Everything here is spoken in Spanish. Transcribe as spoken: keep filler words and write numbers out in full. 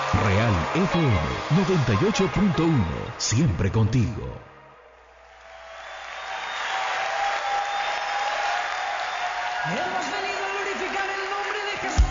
Real F M noventa y ocho punto uno, siempre contigo. Hemos venido a glorificar el nombre de Jesús.